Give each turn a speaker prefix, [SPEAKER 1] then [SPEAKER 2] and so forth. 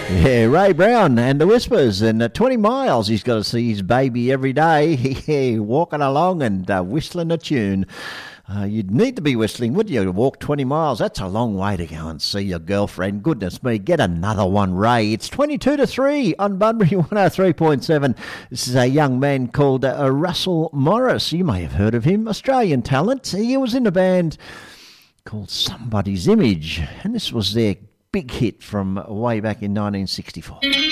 [SPEAKER 1] Yeah, Ray Brown and the Whispers, and at 20 miles he's got to see his baby every day, walking along and whistling a tune. You'd need to be whistling, wouldn't you, to walk 20 miles? That's a long way to go and see your girlfriend. Goodness me, get another one, Ray. It's 22-3 on Bunbury 103.7. This is a young man called Russell Morris. You may have heard of him, Australian talent. He was in a band called Somebody's Image, and this was their big hit from way back in 1964.